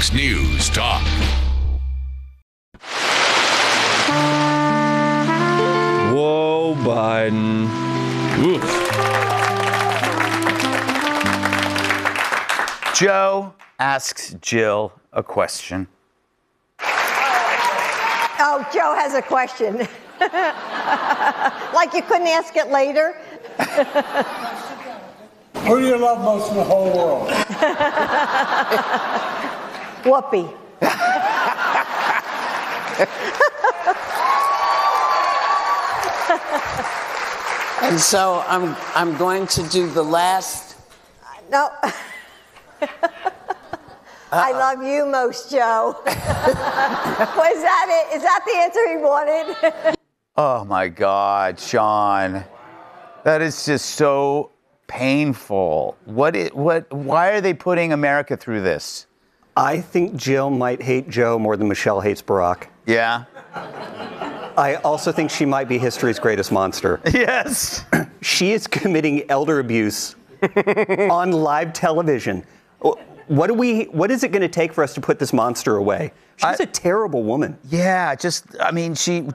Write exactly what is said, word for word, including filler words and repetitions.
Fox News Talk. Whoa, Biden. Oof. Joe asks Jill a question. Oh, Joe has a question. Like you couldn't ask it later? Who do you love most in the whole world? Whoopi. And so I'm I'm going to do the last. No. I love you most, Joe. Was that it? Is that the answer he wanted? Oh my God, Sean. That is just so painful. What it what why are they putting America through this? I think Jill might hate Joe more than Michelle hates Barack. Yeah. I also think she might be history's greatest monster. Yes. She is committing elder abuse on live television. What do we? What is it going to take for us to put this monster away? She's I, a terrible woman. Yeah, just, I mean, she